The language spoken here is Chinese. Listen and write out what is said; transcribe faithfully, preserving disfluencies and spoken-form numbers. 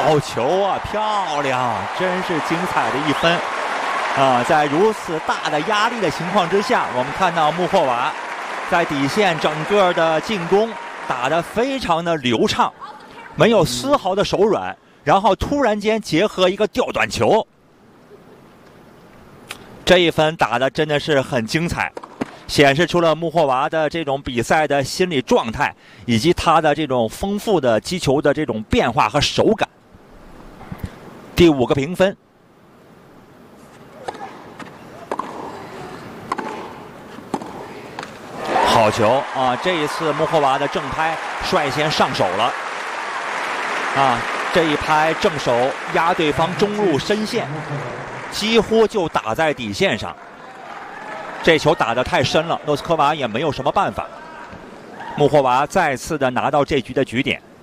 好球啊，漂亮，真是精彩的一分啊！在如此大的压力的情况之下，我们看到穆霍娃在底线整个的进攻打得非常的流畅，没有丝毫的手软，然后突然间结合一个吊短球，这一分打得真的是很精彩，显示出了穆霍娃的这种比赛的心理状态，以及他的这种丰富的击球的这种变化和手感。第五个评分，好球啊！这一次穆霍娃的正拍率先上手了啊！这一拍正手压对方中路深线，几乎就打在底线上。这球打得太深了，诺斯科娃也没有什么办法。穆霍娃再次的拿到这局的局点。